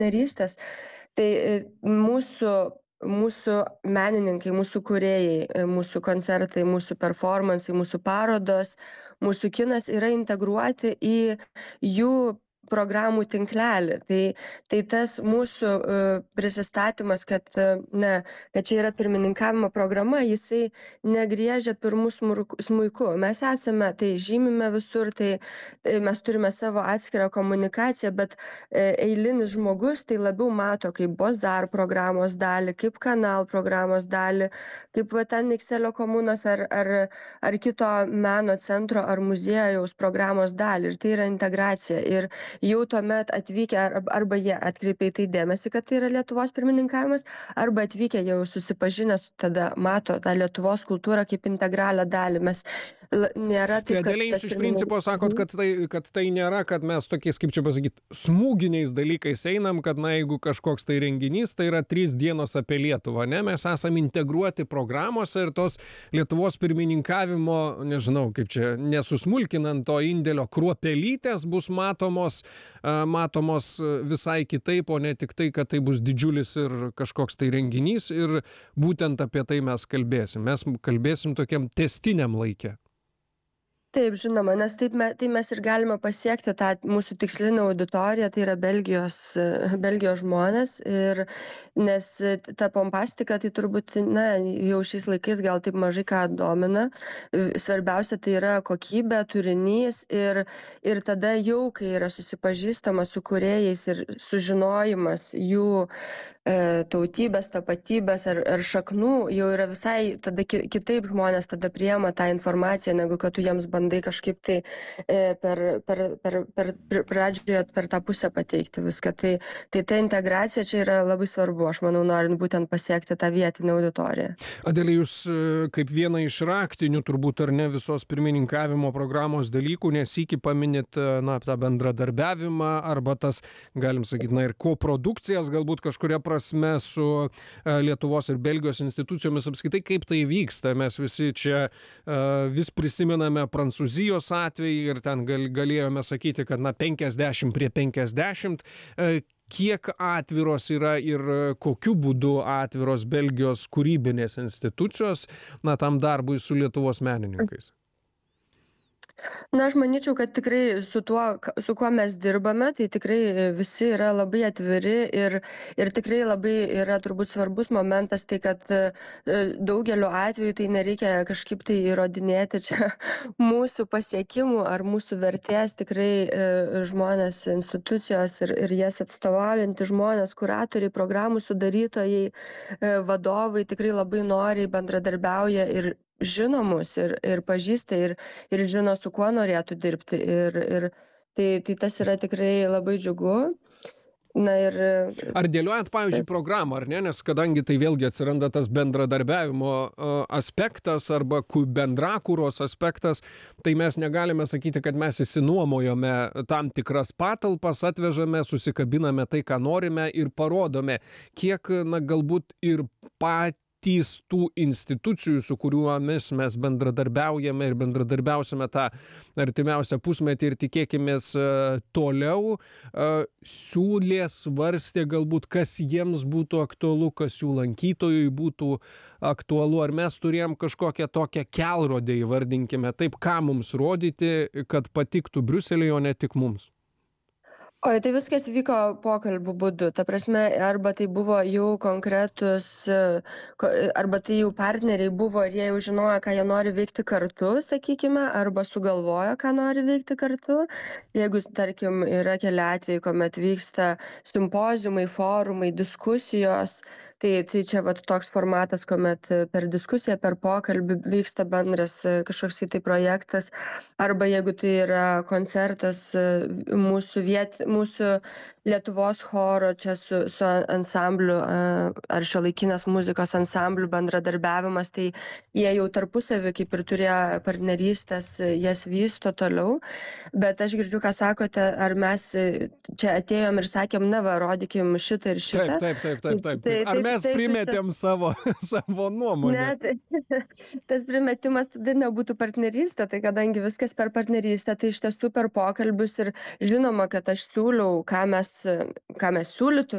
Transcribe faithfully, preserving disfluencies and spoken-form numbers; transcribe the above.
partnerystės, tai mūsų mūsų menininkai, mūsų kūrėjai, mūsų koncertai, mūsų performansai, mūsų parodos, mūsų kinas yra integruoti į jų programų tinklelį. Tai tai tas mūsų, prisistatymas, kad, na, kad čia yra pirmininkavimo programa, jisai negriežia pirmu smurk smuiku. Mes esame, tai žymime visur, tai mes turime savo atskirą komunikaciją, bet eilinis žmogus tai labiau mato kaip Bozar programos dalį, kaip Kanal programos dalį, kaip va ten Nikselio komunos ar ar ar kito meno centro ar muziejaus programos dalį. Ir tai yra integracija. Ir jau tuomet atvykę arba jie atkreipia į tai dėmesį, kad tai yra Lietuvos pirmininkavimas, arba atvykę jau susipažinę tada mato tą Lietuvos kultūrą kaip integralią dalį. Mes nėra taip, kad... Tai Adelė, jūs iš principo sakot, kad tai, kad tai nėra, kad mes tokiais, kaip čia pasakyti, smūginiais dalykais einam, kad na, jeigu kažkoks tai renginys, tai yra trys dienos apie Lietuvą, ne? Mes esam integruoti programuose ir tos Lietuvos pirmininkavimo, nežinau, kaip čia, nesusmulkinant to indėlio kruopelytės bus matomos, matomos visai kitaip, o ne tik tai, kad tai bus didžiulis ir kažkoks tai renginys ir būtent apie tai mes kalbėsim. Mes kalbėsim tokiam tęstiniam laike. Taip, žinoma, nes taip me, tai mes ir galime pasiekti tą mūsų tikslinę auditoriją, tai yra Belgijos, Belgijos žmonės, ir nes ta pompastika, tai turbūt, na, jau šiais laikais gal taip mažai ką domina. Svarbiausia tai yra kokybė, turinys ir, ir tada jau, kai yra susipažįstama su kūrėjais ir sužinojimas jų e, tautybės, tapatybės ar, ar šaknų, jau yra visai tada ki, kitaip žmonės tada priema tą informaciją, negu kad tu jiems bandai bandai kažkaip tai per, per, per, per pradžioje per tą pusę pateikti viską. Tai, tai ta integracija čia yra labai svarbu, aš manau, norint būtent pasiekti tą vietinę auditoriją. Adelė, jūs kaip vieną iš raktinių, turbūt ar ne visos pirmininkavimo programos dalykų, nesykį paminit, na, tą bendradarbiavimą arba tas, galim sakyti, na ir koprodukcijas galbūt kažkuria prasme su Lietuvos ir Belgijos institucijomis, apskaitai kaip tai vyksta. Mes visi čia uh, vis prisimename Prancūzijos atvejį ir ten gal, galėjome sakyti, kad na penkiasdešimt prie penkiasdešimt. Kiek atviros yra ir kokiu būdu atviros Belgijos kūrybinės institucijos na tam darbui su Lietuvos menininkais? Na, aš manyčiau, kad tikrai su tuo, su kuo mes dirbame, tai tikrai visi yra labai atviri ir, ir tikrai labai yra turbūt svarbus momentas, tai kad daugeliu atveju tai nereikia kažkaip tai įrodinėti čia mūsų pasiekimų ar mūsų vertės, tikrai žmonės, institucijos ir, ir jas atstovaujantys žmonės, kuratoriai, programų sudarytojai, vadovai tikrai labai noriai bendradarbiauja ir žinomus ir, ir pažįsta ir, ir žino, su kuo norėtų dirbti. Ir, ir tai, tai tas yra tikrai labai džiugu. Na ir... Ar dėliojant, pavyzdžiui, programą, ar ne? Nes kadangi tai vėlgi atsiranda tas bendradarbiavimo aspektas arba bendrakūros aspektas, tai mes negalime sakyti, kad mes įsinuomojome tam tikras patalpas, atvežame, susikabiname tai, ką norime ir parodome, kiek, na, galbūt ir pat tų institucijų, su kuriuomis mes bendradarbiaujame ir bendradarbiausime tą artimiausią pusmetį ir tikėkimės toliau, siūlė, svarstė galbūt, kas jiems būtų aktualu, kas jų lankytojui būtų aktualu, ar mes turėjom kažkokią tokią kelrodę, įvardinkime taip, ką mums rodyti, kad patiktų Briuseliui, o ne tik mums. O tai viskas vyko pokalbių būdu, ta prasme, arba tai buvo jau konkretus, arba tai jau partneriai buvo ir jie jau žinojo, ką jie nori veikti kartu, sakykime, arba sugalvojo, ką nori veikti kartu. Jeigu, tarkim, yra keli atvejai, kuomet vyksta simpoziumai, forumai, diskusijos, tai, tai čia vat, toks formatas, kuomet per diskusiją, per pokalbį vyksta bendras kažkoks tai projektas, arba jeigu tai yra koncertas mūsų viet, mūsų Lietuvos choro čia su, su ansambliu ar šiuolaikinės muzikos ansambliu bendradarbiavimas, tai jie jau tarpusavį kaip ir turėjo partnerystės, jas vysto toliau. Bet aš girdžiu, ką sakote, ar mes čia atėjom ir sakėm, na va, rodykim šitą ir šitą. Taip, taip, taip, taip, taip. Ar mes primetėm savo, savo nuomonę? Ne, tas primetimas tada nebūtų partnerystė, tai kadangi viskas per partnerystę, tai iš tiesų per pokalbius ir žinoma, kad aš siūliau, ką mes, ką mes siūlytume.